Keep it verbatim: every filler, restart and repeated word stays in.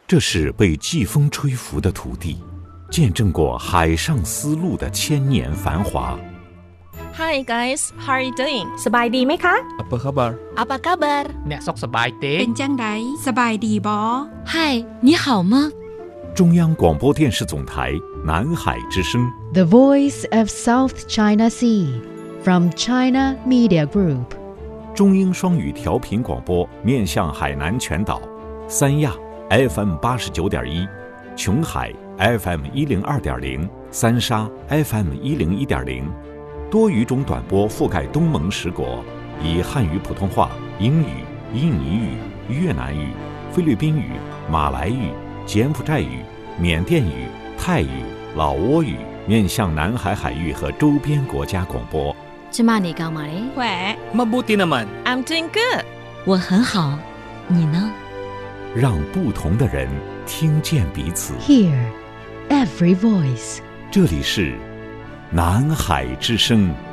这是被季风吹拂的土地，见证过海上丝路的千年繁华。 Hi guys, how are you doing? สบายดีไหมคะ Apa khabar? Apa kabar? អ្នកសុខសប្បាយទេเป็นจังไดสบายดีบ่嗨，你好吗？ 中央广播电视总台南海之声 The Voice of South China Sea from China Media Group 中英双语调频广播面向海南全岛，三亚 F M 八十九点一，琼海 F M 一零二点零，三沙 F M 一零一点零，多语种短波覆盖东盟十国，以汉语普通话、英语、印尼语、越南语、菲律宾语、马来语、柬埔寨语、缅甸语、泰语、老挝语面向南海海域和周边国家广播。 芝麻你干嘛嘞？ 喂 Mabuti naman. I'm doing good. 我很好，你呢？ 让不同的人听见彼此。 Hear every voice 这里是南海之声。